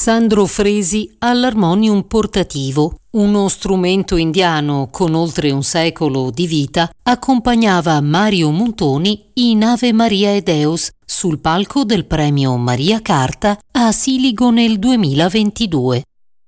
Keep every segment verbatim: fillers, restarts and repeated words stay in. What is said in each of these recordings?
Sandro Fresi all'armonium portativo, uno strumento indiano con oltre un secolo di vita, accompagnava Mario Montoni in Ave Maria e Deus sul palco del premio Maria Carta a Siligo nel duemilaventidue.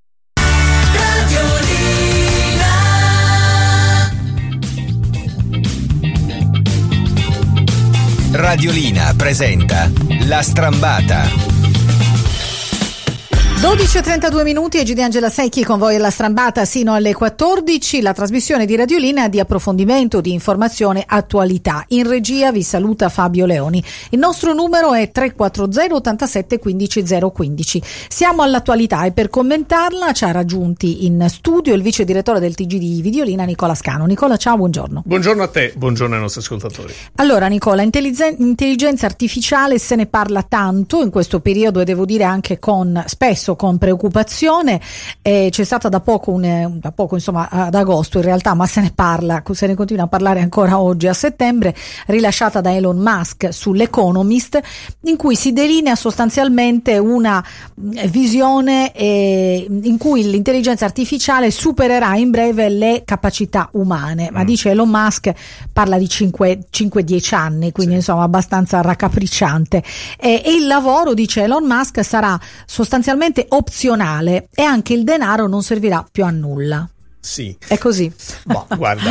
Radiolina presenta La Strambata. dodici e trentadue minuti e G D Angela Secchi con voi alla Strambata sino alle quattordici, la trasmissione di Radiolina di approfondimento, di informazione, attualità. In regia vi saluta Fabio Leoni. Il nostro numero è tre quattro zero ottantasette quindici zero quindici. Siamo all'attualità e per commentarla ci ha raggiunti in studio il vice direttore del T G di Videolina, Nicola Scano. Nicola, ciao, buongiorno. Buongiorno a te, buongiorno ai nostri ascoltatori. Allora Nicola, intelligen- intelligenza artificiale se ne parla tanto in questo periodo e devo dire anche con spesso con preoccupazione. Eh, c'è stata da poco, un, da poco insomma ad agosto in realtà, ma se ne parla, se ne continua a parlare ancora oggi a settembre, rilasciata da Elon Musk sull'Economist, in cui si delinea sostanzialmente una visione eh, in cui l'intelligenza artificiale supererà in breve le capacità umane, ma mm. dice Elon Musk, parla di cinque dieci anni, quindi sì, insomma abbastanza raccapricciante, eh, e il lavoro, dice Elon Musk, sarà sostanzialmente opzionale e anche il denaro non servirà più a nulla. Sì. È così. Boh, guarda,